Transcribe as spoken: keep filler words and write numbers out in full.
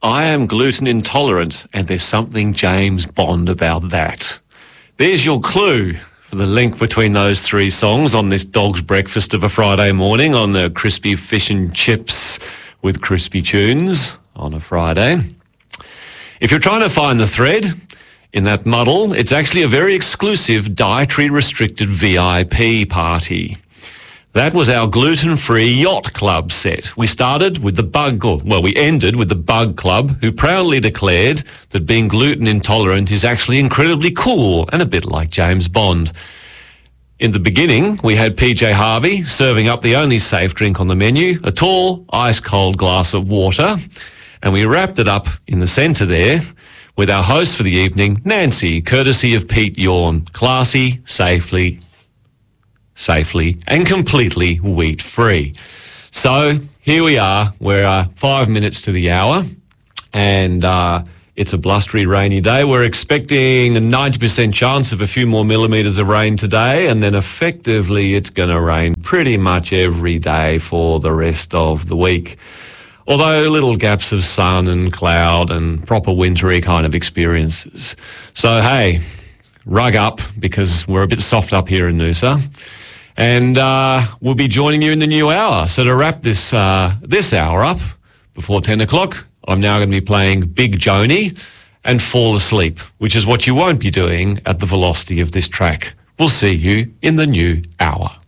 I am gluten intolerant, and there's something James Bond about that. There's your clue for the link between those three songs on this dog's breakfast of a Friday morning on the crispy fish and chips with crispy tunes on a Friday. If you're trying to find the thread in that muddle, it's actually a very exclusive dietary restricted V I P party. That was our gluten-free yacht club set. We started with the Bug, or, well, we ended with the Bug Club, who proudly declared that being gluten intolerant is actually incredibly cool and a bit like James Bond. In the beginning, we had P J Harvey serving up the only safe drink on the menu, a tall, ice-cold glass of water, and we wrapped it up in the centre there with our host for the evening, Nancy, courtesy of Pete Yorn, classy, safely, safely and completely wheat-free. So here we are. We're uh, five minutes to the hour, and uh, it's a blustery, rainy day. We're expecting a ninety percent chance of a few more millimetres of rain today, and then effectively it's going to rain pretty much every day for the rest of the week. Although little gaps of sun and cloud and proper wintry kind of experiences. So, hey, rug up, because we're a bit soft up here in Noosa. And uh, we'll be joining you in the new hour. So to wrap this uh, this hour up before ten o'clock, I'm now going to be playing Big Joni and Fall Asleep, which is what you won't be doing at the velocity of this track. We'll see you in the new hour.